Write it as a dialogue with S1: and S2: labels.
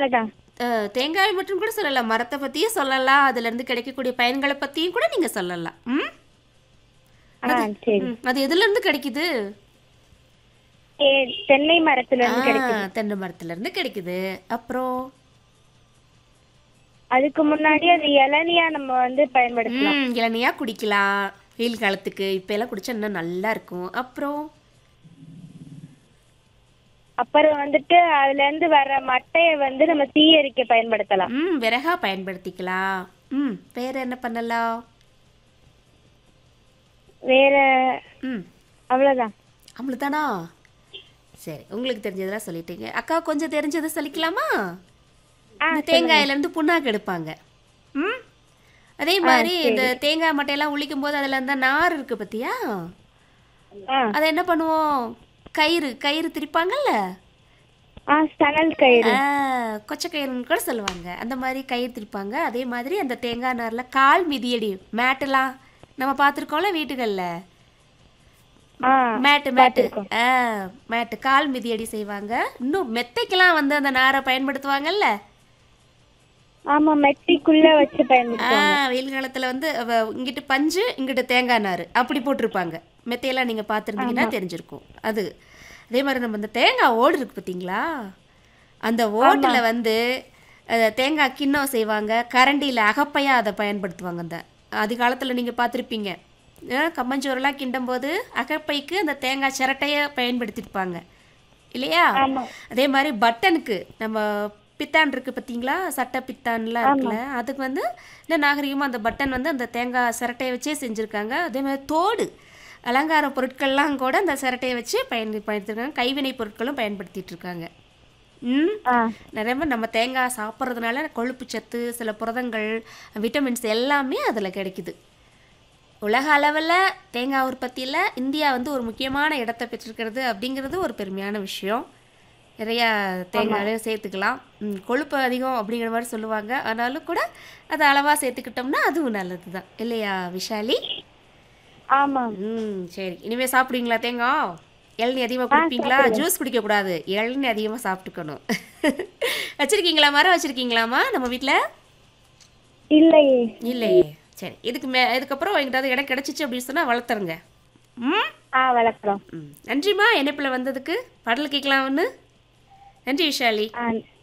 S1: அவ்வளவுதான்.
S2: தேங்காய் மட்டும் கூட சொல்லலாம், மரத்தை பற்றியும் சொல்லலாம், அதுலேருந்து கிடைக்கக்கூடிய பயன்களை பற்றியும் கூட நீங்கள் சொல்லலாம். ம் அது
S1: சரி.
S2: அது எதுலேருந்து கிடைக்குது?
S1: தென்னை மரத்துல இருந்து கிடைக்குது.
S2: தென்னை மரத்துலேருந்து கிடைக்குது. அப்புறம்
S1: அதுக்கு முன்னாடி அது இளநியா நம்ம பயன்படுத்தலாம்.
S2: இளநியா குடிக்கலாம் வெயில் காலத்துக்கு. இப்போ எல்லாம் குடிச்சா இன்னும் நல்லா இருக்கும். அப்புறம்
S1: அப்புறம் அதுல இருந்து வர மட்டைய நம்ம தீயரிக்க பயன்படுத்தலாம்.
S2: விறகா பயன்படுத்திக்கலாம். வேற என்ன பண்ணலாம்?
S1: வேற
S2: ம்
S1: அவ்வளவுதான்.
S2: அவ்வளோதானா? சரி, உங்களுக்கு தெரிஞ்சதெல்லாம் சொல்லிட்டீங்க. அக்கா கொஞ்சம் தெரிஞ்சதை சொல்லிக்கலாமா? இந்த தேங்காயிலேருந்து புண்ணாக்கு எடுப்பாங்க. ம் அதே மாதிரி இந்த தேங்காய் மட்டையெல்லாம் உளிக்கும் போது அதில் அந்த நார் இருக்குது பார்த்தியா, அதை என்ன பண்ணுவோம்? கயிறு கயிறு திரிப்பாங்கல்ல,
S1: சணல் கயிறு,
S2: கொச்சை கயிறுன்னு கூட சொல்லுவாங்க. அந்த மாதிரி கயிறு திரிப்பாங்க. அதே மாதிரி அந்த தேங்காய் நாரில் கால் மிதியடி மேட்டெல்லாம் நம்ம பார்த்துருக்கோம்ல வீட்டுகளில். மேட்டு மேட்டு மேட்டு கால் மிதியடி செய்வாங்க. இன்னும் மெத்தைக்கெல்லாம் அந்த நாரை பயன்படுத்துவாங்கல்ல.
S1: ஆமா, மெத்திக்குள்ள வச்சு பயன்படுத்துவாங்க.
S2: வெயில் காலத்துல இங்கிட்டு பஞ்சு இங்கிட்டு தேங்காய் நார் அப்படி போட்டிருப்பாங்க. மெத்தையெல்லாம் நீங்க பார்த்துருந்தீங்கன்னா தெரிஞ்சிருக்கும். அது அதே மாதிரி நம்ம இந்த தேங்காய் ஓடு இருக்கு பார்த்தீங்களா, அந்த ஓட்டில் தேங்காய் கிண்ணம் செய்வாங்க. கரண்டியில் அகப்பையா அதை பயன்படுத்துவாங்க. அந்த ஆதி காலத்தில் நீங்கள் பார்த்துருப்பீங்க, கம்மஞ்சோரெல்லாம் கிண்டும் போது அகப்பைக்கு அந்த தேங்காய் சிரட்டையை பயன்படுத்தியிருப்பாங்க இல்லையா? அதே மாதிரி பட்டனுக்கு நம்ம பித்தான் இருக்குது பார்த்தீங்களா, சட்டை பித்தான்லாம் இருக்குல்ல, அதுக்கு இன்னும் நாகரிகமாக அந்த பட்டன் அந்த தேங்காய் சிரட்டையை வச்சே செஞ்சுருக்காங்க. அதே மாதிரி தோடு அலங்கார பொருட்கள்லாம் கூட அந்த சிரட்டையை வச்சு பயன்படுத்திருக்காங்க. கைவினை பொருட்களும் பயன்படுத்திட்டு இருக்காங்க. நிறைய பேர் நம்ம தேங்காய் சாப்பிட்றதுனால கொழுப்பு சத்து, சில புரதங்கள், விட்டமின்ஸ் எல்லாமே அதில் கிடைக்குது. உலக அளவில் தேங்காய் உற்பத்தியில் இந்தியா ஒரு முக்கியமான இடத்தை பெற்றிருக்கிறது அப்படிங்கிறது ஒரு பெருமையான விஷயம். நிறையா தேங்காயும் சேர்த்துக்கலாம். கொழுப்பு அதிகம் அப்படிங்கிற மாதிரி சொல்லுவாங்க, ஆனாலும் கூட அதை அளவாக சேர்த்துக்கிட்டோம்னா அதுவும் நல்லது தான் இல்லையா விஷாலி?
S1: ஆமாம்.
S2: சரி, இனிமேல் சாப்பிடுவீங்களா தேங்காய்? இளநீ அதிகமாக குடிப்பீங்களா? ஜூஸ் குடிக்கக்கூடாது, இளநீ அதிகமாக சாப்பிட்டுக்கணும். வச்சுருக்கீங்களா, மரம் வச்சுருக்கீங்களாம்மா நம்ம வீட்டில்?
S1: இல்லையே.
S2: இல்லையே. சரி, இதுக்கப்புறம் எங்கிட்ட இடம் கிடச்சிச்சு அப்படின்னு சொன்னால் வளர்த்துருங்க.
S1: வளர்க்குறோம்.
S2: நன்றிம்மா இணைப்பில் வந்ததுக்கு. பாடல் கேட்கலாம் ஒன்று. நன்றி விஷாலி.